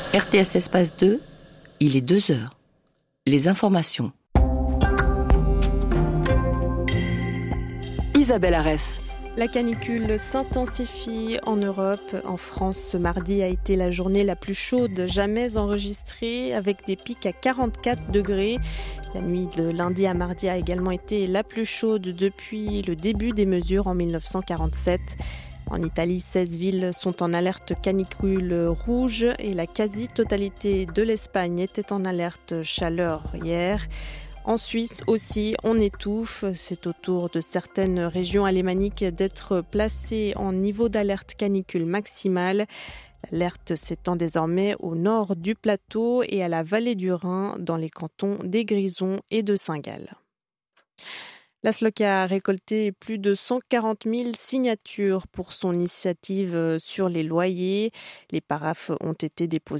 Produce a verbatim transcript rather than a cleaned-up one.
R T S Espace deux, il est deux heures. Les informations. Isabelle Arès. La canicule s'intensifie en Europe. En France, ce mardi a été la journée la plus chaude jamais enregistrée, avec des pics à quarante-quatre degrés. La nuit de lundi à mardi a également été la plus chaude depuis le début des mesures en mille neuf cent quarante-sept. En Italie, seize villes sont en alerte canicule rouge et la quasi-totalité de l'Espagne était en alerte chaleur hier. En Suisse aussi, on étouffe. C'est au tour de certaines régions alémaniques d'être placées en niveau d'alerte canicule maximale. L'alerte s'étend désormais au nord du plateau et à la vallée du Rhin, dans les cantons des Grisons et de Saint-Gall. La Sloca a récolté plus de cent quarante mille signatures pour son initiative sur les loyers. Les paraphes ont été déposés